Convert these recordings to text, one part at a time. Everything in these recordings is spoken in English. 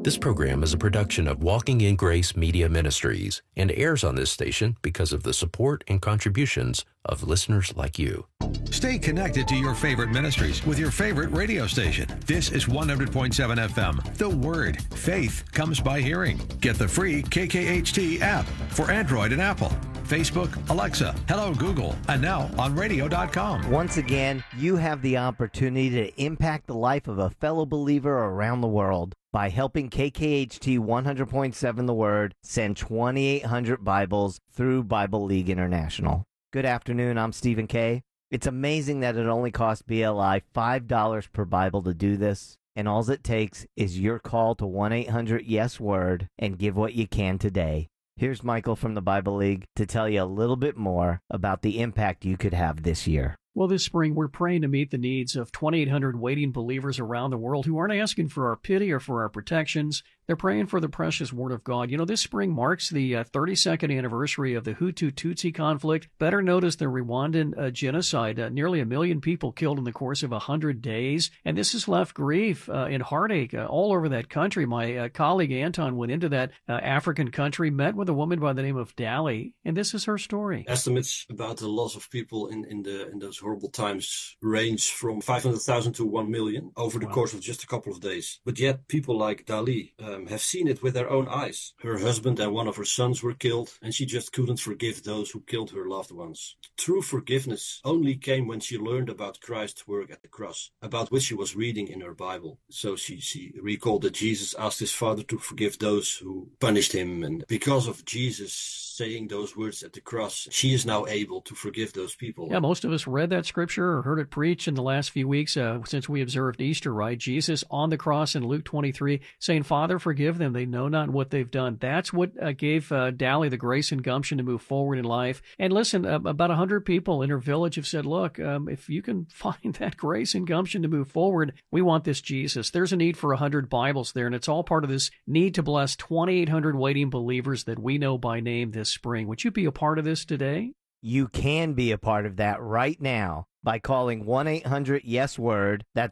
This program is a production of Walking in Grace Media Ministries and airs on this station because of the support and contributions of listeners like you. Stay connected to your favorite ministries with your favorite radio station. This is 100.7 FM. The Word. Faith comes by hearing. Get the free KKHT app for Android and Apple. Facebook, Alexa, hello Google, and now on radio.com. Once again, you have the opportunity to impact the life of a fellow believer around the world by helping KKHT 100.7 The Word send 2,800 Bibles through Bible League International. Good afternoon, I'm Stephen K. It's amazing that it only costs BLI $5 per Bible to do this, and all it takes is your call to 1-800-YES-WORD and give what you can today. Here's Michael from the Bible League to tell you a little bit more about the impact you could have this year. Well, this spring, we're praying to meet the needs of 2,800 waiting believers around the world who aren't asking for our pity or for our protections. They're praying for the precious Word of God. You know, this spring marks the 32nd anniversary of the Hutu-Tutsi conflict, better known as the Rwandan genocide. Nearly 1 million people killed in the course of 100 days. And this has left grief and heartache all over that country. My colleague Anton went into that African country, met with a woman by the name of Dali, and this is her story. Estimates about the loss of people in those horrible times range from 500,000 to 1 million over the course of just a couple of days. But yet people like Dali have seen it with their own eyes. Her husband and one of her sons were killed, and she just couldn't forgive those who killed her loved ones. True forgiveness only came when she learned about Christ's work at the cross, about which she was reading in her Bible. So she recalled that Jesus asked his Father to forgive those who punished him, and because of Jesus saying those words at the cross, she is now able to forgive those people. Yeah, most of us read that scripture or heard it preached in the last few weeks since we observed Easter, right? Jesus on the cross in Luke 23 saying, Father, forgive them. They know not what they've done. That's what gave Dali the grace and gumption to move forward in life. And listen, about 100 people in her village have said, look, if you can find that grace and gumption to move forward, we want this Jesus. There's a need for 100 Bibles there, and it's all part of this need to bless 2,800 waiting believers that we know by name this spring. Would you be a part of this today? You can be a part of that right now by calling 1-800-YES-WORD. That's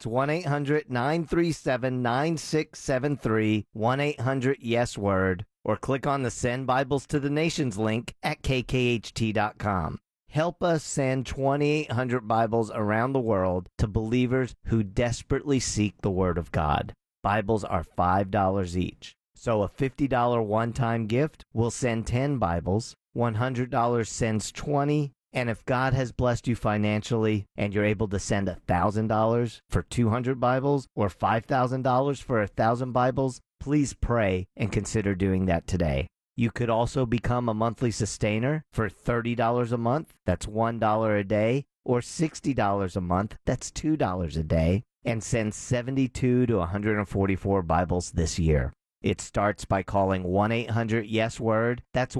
1-800-937-9673, 1-800-YES-WORD, or click on the Send Bibles to the Nations link at kkht.com. Help us send 2,800 Bibles around the world to believers who desperately seek the Word of God. Bibles are $5 each. So a $50 one-time gift will send 10 Bibles, $100 sends 20, and if God has blessed you financially and you're able to send $1,000 for 200 Bibles or $5,000 for 1,000 Bibles, please pray and consider doing that today. You could also become a monthly sustainer for $30 a month, that's $1 a day, or $60 a month, that's $2 a day, and send 72 to 144 Bibles this year. It starts by calling 1-800-YES-WORD. That's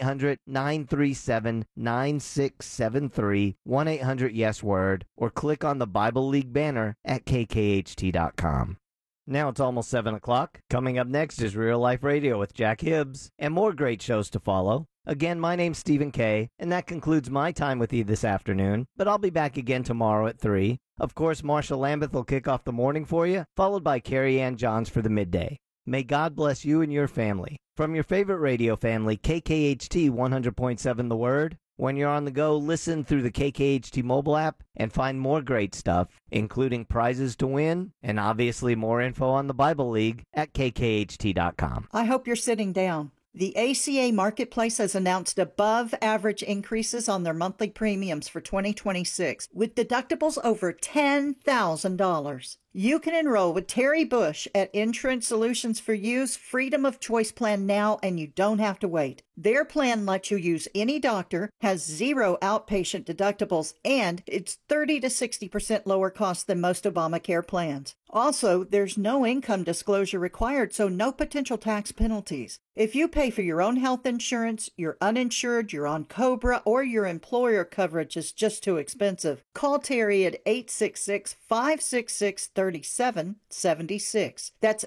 1-800-937-9673, 1-800-YES-WORD, or click on the Bible League banner at kkht.com. Now it's almost 7 o'clock. Coming up next is Real Life Radio with Jack Hibbs, and more great shows to follow. Again, my name's Stephen K., and that concludes my time with you this afternoon, but I'll be back again tomorrow at 3. Of course, Marsha Lambeth will kick off the morning for you, followed by Carrie Ann Johns for the midday. May God bless you and your family. From your favorite radio family, KKHT 100.7 The Word. When you're on the go, listen through the KKHT mobile app and find more great stuff, including prizes to win and obviously more info on the Bible League at kkht.com. I hope you're sitting down. The ACA Marketplace has announced above-average increases on their monthly premiums for 2026, with deductibles over $10,000. You can enroll with Terry Bush at Insurance Solutions for You's Freedom of Choice plan now, and you don't have to wait. Their plan lets you use any doctor, has 0 outpatient deductibles, and it's 30 to 60% lower cost than most Obamacare plans. Also, there's no income disclosure required, so no potential tax penalties. If you pay for your own health insurance, you're uninsured, you're on COBRA, or your employer coverage is just too expensive, call Terry at 866-566-3776. That's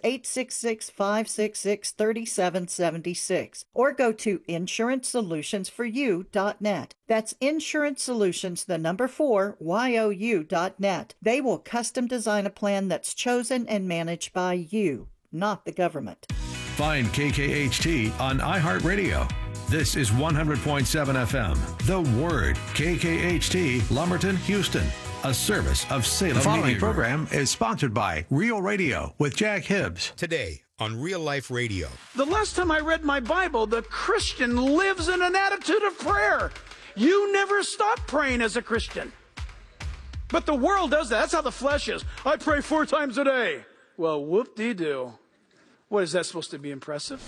866-566-3776. Or go to InsuranceSolutionsForYou.net. That's Insurance Solutions, the number 4, YOU.net. They will custom design a plan that's chosen and managed by you, not the government. Find KKHT on iHeartRadio. This is 100.7 FM, The Word, KKHT, Lumberton, Houston, a service of Salem. The following program is sponsored by Real Radio with Jack Hibbs. Today on Real Life Radio. The last time I read my Bible, the Christian lives in an attitude of prayer. You never stop praying as a Christian. But the world does that. That's how the flesh is. I pray 4 times a day. Well, whoop-dee-doo. What, is that supposed to be impressive?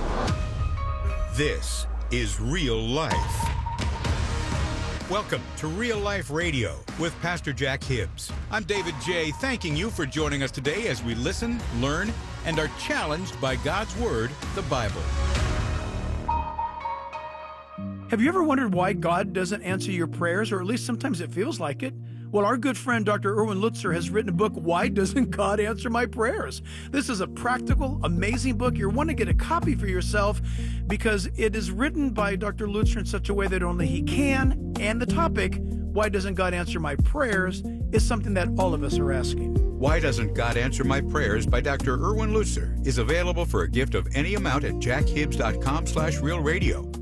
This is Real Life. Welcome to Real Life Radio with Pastor Jack Hibbs. I'm David J., thanking you for joining us today as we listen, learn, and are challenged by God's Word, the Bible. Have you ever wondered why God doesn't answer your prayers, or at least sometimes it feels like it? Well, our good friend Dr. Erwin Lutzer has written a book, Why Doesn't God Answer My Prayers? This is a practical, amazing book. You'll want to get a copy for yourself because it is written by Dr. Lutzer in such a way that only he can, and the topic, Why Doesn't God Answer My Prayers, is something that all of us are asking. Why Doesn't God Answer My Prayers by Dr. Erwin Lutzer is available for a gift of any amount at jackhibbs.com/realradio.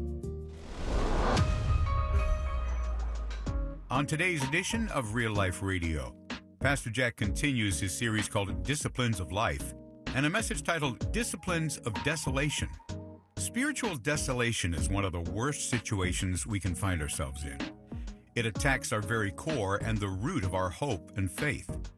On today's edition of Real Life Radio, Pastor Jack continues his series called Disciplines of Life, and a message titled Disciplines of Desolation. Spiritual desolation is one of the worst situations we can find ourselves in. It attacks our very core and the root of our hope and faith.